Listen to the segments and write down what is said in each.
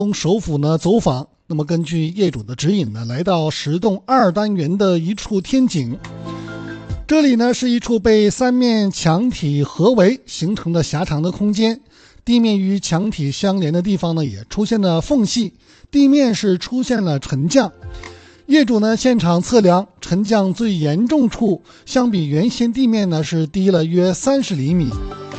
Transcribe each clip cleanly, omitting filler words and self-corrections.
从首府呢走访，那么根据业主的指引呢，来到10栋2单元的一处天井。这里呢是一处被3面墙体合围形成的狭长的空间，地面与墙体相连的地方呢也出现了缝隙，地面是出现了沉降。业主呢现场测量，沉降最严重处相比原先地面呢是低了约30厘米。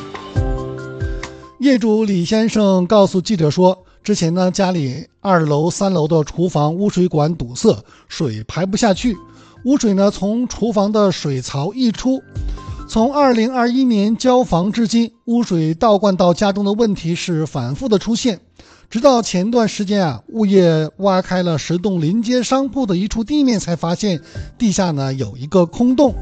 业主李先生告诉记者说，之前呢家里2楼3楼的厨房污水管堵塞，水排不下去，污水呢从厨房的水槽溢出。从2021年交房至今，污水倒灌到家中的问题是反复的出现，直到前段时间物业挖开了10栋临街商铺的一处地面，才发现地下呢有一个空洞。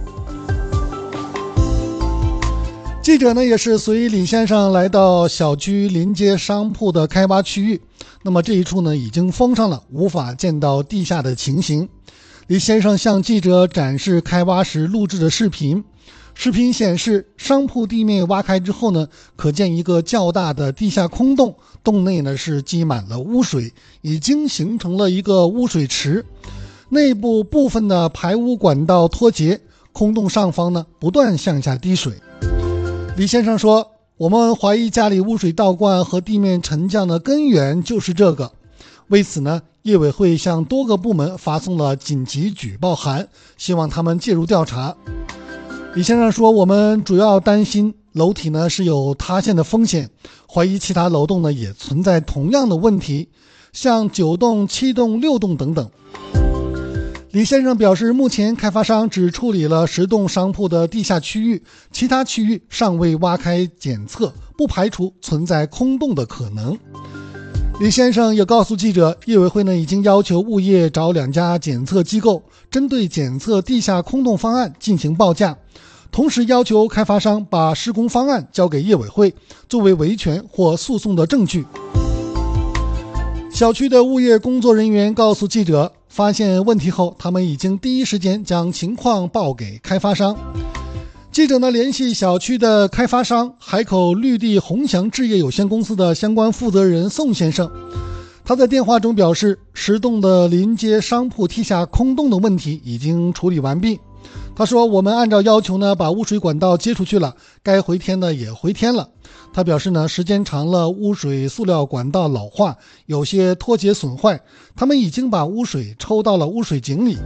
记者呢也是随李先生来到小区临街商铺的开挖区域，那么这一处呢已经封上了，无法见到地下的情形。李先生向记者展示开挖时录制的视频，视频显示商铺地面挖开之后呢，可见一个较大的地下空洞，洞内呢是积满了污水，已经形成了一个污水池，内部部分的排污管道脱节，空洞上方呢不断向下滴水。李先生说，我们怀疑家里污水倒灌和地面沉降的根源就是这个，为此呢业委会向多个部门发送了紧急举报函，希望他们介入调查。李先生说，我们主要担心楼体呢是有塌陷的风险，怀疑其他楼栋呢也存在同样的问题，像9栋、7栋、6栋等等。李先生表示，目前开发商只处理了10栋商铺的地下区域，其他区域尚未挖开检测，不排除存在空洞的可能。李先生也告诉记者，业委会呢已经要求物业找2家检测机构，针对检测地下空洞方案进行报价，同时要求开发商把施工方案交给业委会，作为维权或诉讼的证据。小区的物业工作人员告诉记者，发现问题后，他们已经第一时间将情况报给开发商。记者呢联系小区的开发商海口绿地鸿祥置业有限公司的相关负责人宋先生，他在电话中表示，10栋的临街商铺地下空洞的问题已经处理完毕。他说，我们按照要求呢把污水管道接出去了，该回填的也回填了。他表示呢，时间长了，污水塑料管道老化，有些脱节损坏，他们已经把污水抽到了污水井里。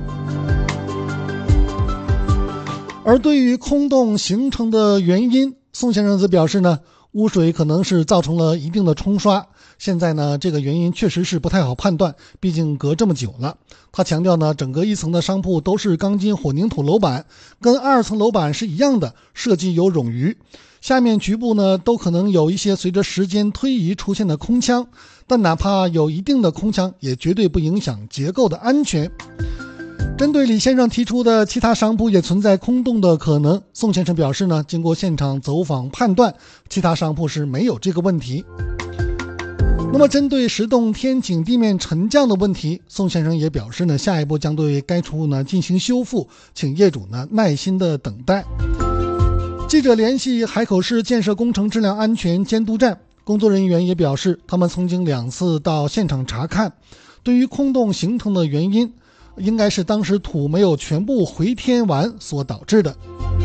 而对于空洞形成的原因，宋先生则表示呢，污水可能是造成了一定的冲刷，现在呢这个原因确实是不太好判断，毕竟隔这么久了。他强调呢，整个1层的商铺都是钢筋混凝土楼板，跟2层楼板是一样的，设计有冗余，下面局部呢都可能有一些随着时间推移出现的空腔，但哪怕有一定的空腔，也绝对不影响结构的安全。针对李先生提出的其他商铺也存在空洞的可能，宋先生表示呢，经过现场走访判断，其他商铺是没有这个问题。那么针对10栋天井地面沉降的问题，宋先生也表示呢，下一步将对该处呢进行修复，请业主呢耐心的等待。记者联系海口市建设工程质量安全监督站工作人员也表示，他们曾经2次到现场查看，对于空洞形成的原因，应该是当时土没有全部回填完所导致的。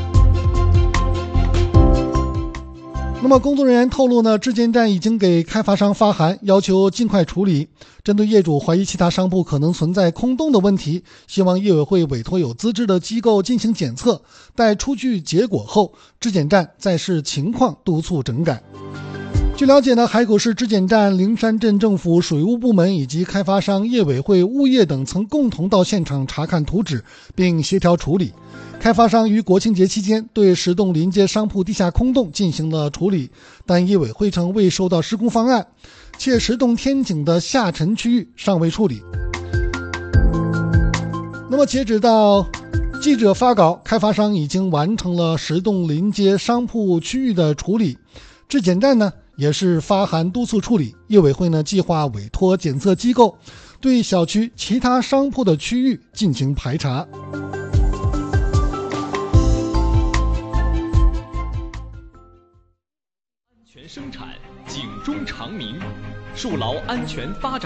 那么工作人员透露呢，质检站已经给开发商发函，要求尽快处理。针对业主怀疑其他商铺可能存在空洞的问题，希望业委会委托有资质的机构进行检测，待出具结果后，质检站再视情况督促整改。据了解呢，海口市质检站、灵山镇政府水务部门以及开发商、业委会、物业等曾共同到现场查看图纸，并协调处理。开发商于国庆节期间对10栋临街商铺地下空洞进行了处理，但业委会称未收到施工方案，且10栋天井的下沉区域尚未处理。那么截止到记者发稿，开发商已经完成了10栋临街商铺区域的处理，质检站呢也是发函督促处理，业委会呢计划委托检测机构对小区其他商铺的区域进行排查。 安全生产，警钟长鸣，树牢安全发展